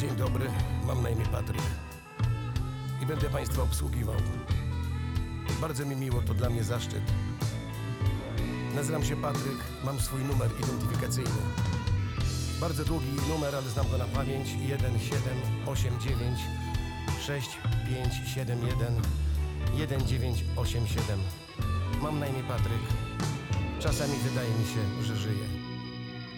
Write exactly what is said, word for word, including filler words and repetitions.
Dzień dobry, mam na imię Patryk i będę Państwa obsługiwał. Bardzo mi miło, to dla mnie zaszczyt. Nazywam się Patryk, mam swój numer identyfikacyjny. Bardzo długi numer, ale znam go na pamięć. jeden siedem osiem dziewięć sześć pięć siedem jeden jeden dziewięć osiem siedem. Mam na imię Patryk. Czasami wydaje mi się, że żyję.